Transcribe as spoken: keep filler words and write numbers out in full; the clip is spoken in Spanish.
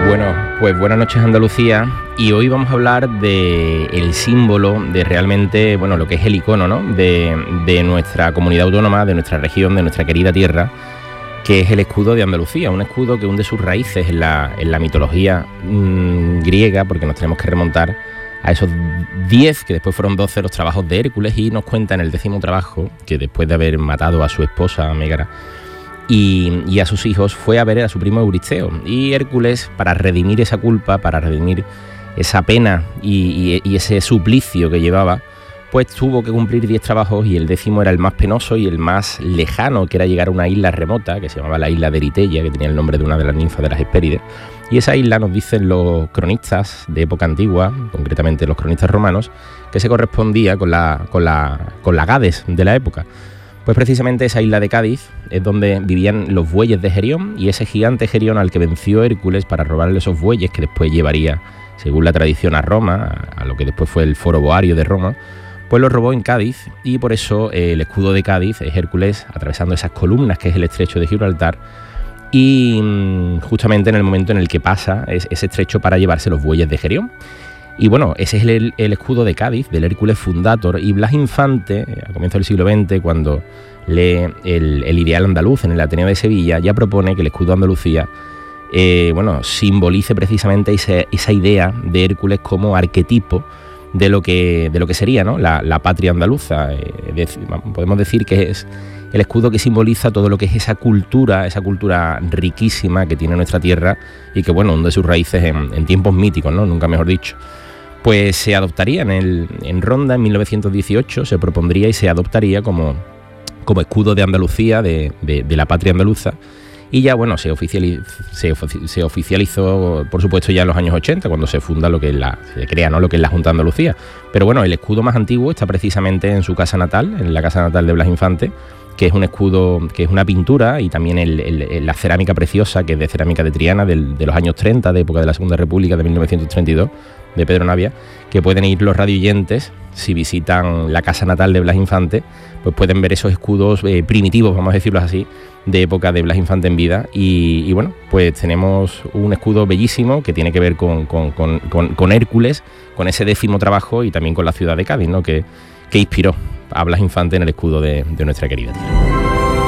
Bueno, pues buenas noches Andalucía, y hoy vamos a hablar de el símbolo de realmente, bueno, lo que es el icono, ¿no?, de, de nuestra comunidad autónoma, de nuestra región, de nuestra querida tierra, que es el escudo de Andalucía, un escudo que hunde sus raíces en la, en la mitología mmm, griega, porque nos tenemos que remontar a esos diez, que después fueron doce, los trabajos de Hércules, y nos cuenta en el décimo trabajo que después de haber matado a su esposa Megara y, y a sus hijos, fue a ver a su primo Euristeo, y Hércules, para redimir esa culpa, para redimir esa pena y, y, y ese suplicio que llevaba, pues tuvo que cumplir diez trabajos, y el décimo era el más penoso y el más lejano, que era llegar a una isla remota que se llamaba la isla de Eritella, que tenía el nombre de una de las ninfas de las Hespérides. Y esa isla, nos dicen los cronistas de época antigua, concretamente los cronistas romanos, que se correspondía con la, con la, con la Gades de la época. Pues precisamente esa isla de Cádiz es donde vivían los bueyes de Gerión, y ese gigante Gerión al que venció Hércules para robarle esos bueyes, que después llevaría, según la tradición, a Roma, a lo que después fue el Foro Boario de Roma, pues lo robó en Cádiz, y por eso eh, el escudo de Cádiz es Hércules atravesando esas columnas, que es el estrecho de Gibraltar, y mmm, justamente en el momento en el que pasa es, ese estrecho para llevarse los bueyes de Gerión. Y bueno, ese es el, el escudo de Cádiz, del Hércules Fundator, y Blas Infante, a comienzos del siglo veinte, cuando lee el, el Ideal Andaluz en el Ateneo de Sevilla, ya propone que el escudo de Andalucía eh, bueno, simbolice precisamente esa, esa idea de Hércules como arquetipo de lo que, de lo que sería, ¿no?, la, la patria andaluza. Eh, de, podemos decir que es el escudo que simboliza todo lo que es esa cultura, esa cultura riquísima que tiene nuestra tierra, y que, bueno, hunde sus raíces en, en tiempos míticos, ¿no?, nunca mejor dicho. Pues se adoptaría en, el, en Ronda en mil novecientos dieciocho, se propondría y se adoptaría como, como escudo de Andalucía, de, de, de la patria andaluza. Y ya, bueno, se oficializó, se, se oficializó, por supuesto, ya en los años ochenta, cuando se funda lo que es la, se crea, ¿no?, lo que es la Junta de Andalucía. Pero bueno, el escudo más antiguo está precisamente en su casa natal, en la casa natal de Blas Infante, que es un escudo, que es una pintura, y también el, el, la cerámica preciosa, que es de cerámica de Triana, del, de los años treinta, de época de la Segunda República, de mil novecientos treinta y dos, de Pedro Navia, que pueden ir los radioyentes, si visitan la casa natal de Blas Infante, pues pueden ver esos escudos eh, primitivos, vamos a decirlo así, de época de Blas Infante en vida. Y, y bueno, pues tenemos un escudo bellísimo que tiene que ver con, con, con, con, con Hércules, con ese décimo trabajo, y también con la ciudad de Cádiz, ¿no?, que, que inspiró a Blas Infante en el escudo de, de nuestra querida tierra.